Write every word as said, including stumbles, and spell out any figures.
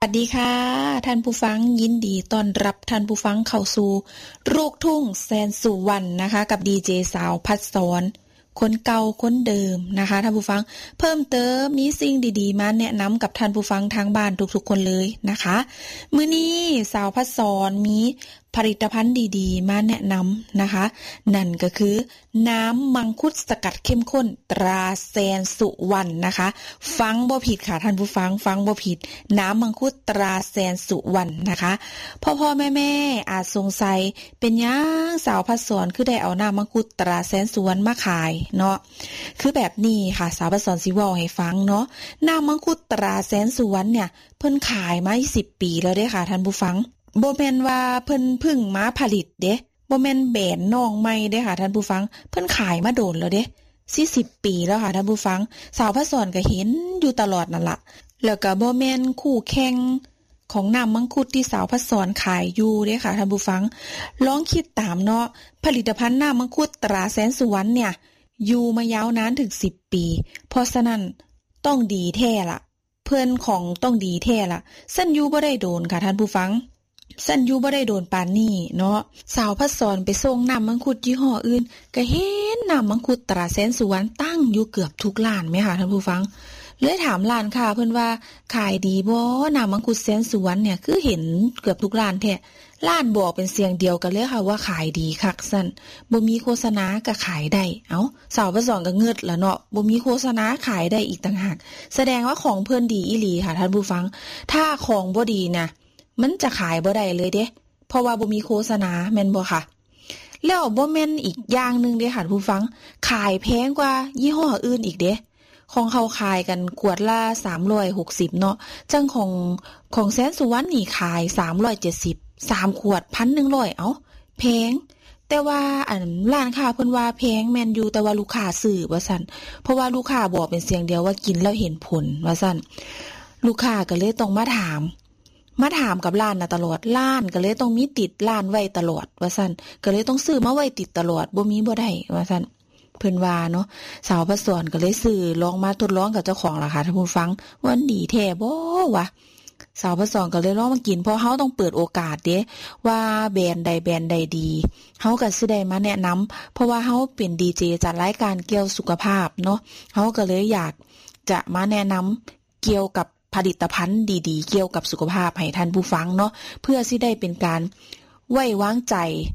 สวัสดีค่ะท่านผู้ฟังยินดีต้อนรับท่านผู้ฟังเข้าสู่ลูกทุ่งแสนสุวรรณนะคะกับดีเจสาวพัดสอนคนเก่าคนเดิมนะคะท่านผู้ฟังเพิ่มเติมมีสิ่งดีๆมาแนะนำกับท่านผู้ฟังทางบ้านทุกๆคนเลยนะคะมื้อนี้สาวพัดสอนมีผลิตภัณฑ์ดีๆมาแนะนำนะคะนั่นก็คือน้ำมังคุดสกัดเข้มข้นตราแสนสุวรรณนะคะฟังบ่ผิดค่ะท่านผู้ฟังฟังบ่ผิดน้ำมังคุดตราแสนสุวรรณนะคะพ่อๆแม่ๆอาจสงสัยเป็นหยังสาวพัดสอนคือได้เอาน้ำมังคุดตราแสนสุวรรณมาขายเนาะคือแบบนี้ค่ะสาวพัดสอนสิเว้าให้ฟังเนาะน้ำมังคุดตราแสนสุวรรณเนี่ยเพิ่นขายมายี่สิบปีแล้วเด้ค่ะท่านผู้ฟังบ่แม่นว่าเพิ่นเพิ่งมาผลิตเด้บ่แม่นแบรนด์น้องใหม่เด้ค่ะท่านผู้ฟังเพิ่นขายมาโดนแล้วเด้สี่สิบปีแล้วค่ะท่านผู้ฟังสาวพัดสอนก็เห็นอยู่ตลอดนั่นล่ะแล้วก็บ่แม่นคู่แข่งของน้ำมังคุดที่สาวพัดสอนขายอยู่เด้ค่ะท่านผู้ฟังลองคิดตามเนาะผลิตภัณฑ์น้ำมังคุดตราแสนสุวรรณเนี่ยอยู่มายาวนานถึงสิบปีเพราะฉะนั้นต้องดีแท้ล่ะเพิ่นของต้องดีแท้ล่ะซั่นอยู่บ่ได้โดนค่ะท่านผู้ฟังสั่นอยู่บ่ได้โดนปานนี้เนาะสาวพัดสอนไปส่งน้ำมังคุดยี่ห้ออื่นก็เห็นน้ำมังคุดตราแสนสุวรรณตั้งอยู่เกือบทุกร้านไหมคะท่านผู้ฟังเลยถามร้านค้าเพิ่นว่าขายดีบ่น้ำมังคุดแสนสุวรรณเนี่ยคือเห็นเกือบทุกร้านแท้ร้านบอกเป็นเสียงเดียวกันเลยค่ะว่าขายดีคักซั่นบ่มีโฆษณาก็ขายได้เอ้าสาวพัดสอนก็เงิดละเนาะบ่มีโฆษณาขายได้อีกต่างหากแสดงว่าของเพิ่นดีอีหลีค่ะท่านผู้ฟังถ้าของบ่ดีนะมันจะขายบ่ได้เลยเด้เพราะว่าบ่มีโฆษณาแม่นบ่ค่ะแล้วบ่แม่นอีกอย่างนึงเด้ค่ะผู้ฟังขายแพงกว่ายี่ห้ออื่นอีกเด้ของเขาขายกันขวดละสามร้อยหกสิบเนาะจังของของแสนสุวรรณนี่ขายสามร้อยเจ็ดสิบ สามขวด หนึ่งพันหนึ่งร้อย เอ้าแพงแต่ว่าอันร้านค้าเพิ่นว่าแพงแม่นอยู่แต่ว่าลูกค้าซื้อว่าซั่นเพราะว่าลูกค้าบอกเป็นเสียงเดียวว่ากินแล้วเห็นผลว่าซั่นลูกค้าก็เลยต้องมาถามมาถามกับร้านน่ะตลอดร้านก็เลยต้องมีติดร้านไว้ตลอดว่าซั่นก็เลยต้องซื้อมาไว้ติดตลอดบ่มีบ่ได้ว่าซั่นเพิ่นว่าเนาะสาวพัดสอนก็เลยซื้อลองมาทดลองกับเจ้าของล่ะค่ะท่านผู้ฟังว่ามันดีแท้บ่วะสาวพัดสอนก็เลยลองมากินเพราะเฮาต้องเปิดโอกาสเด้ว่าแบรนด์ใดแบรนด์ใดดีเฮาก็สิได้มาแนะนำเพราะว่าเฮาเป็นดีเจจัดรายการเกี่ยวสุขภาพเนาะเฮาก็เลยอยากจะมาแนะนำเกี่ยวกับผลิตภัณฑ์ดีๆเกี่ยวกับสุขภาพให้ท่านผู้ฟังเนาะเพื่อสิได้เป็นการไว้วางใจ